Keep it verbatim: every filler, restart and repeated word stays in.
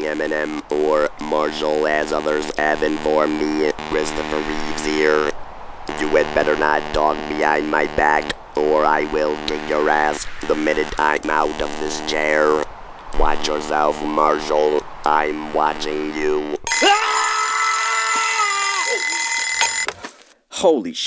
Eminem or Marshall, as others have informed me. Christopher Reeves here. You had better not talk behind my back, or I will kick your ass the minute I'm out of this chair. Watch yourself, Marshall. I'm watching you. Holy shit.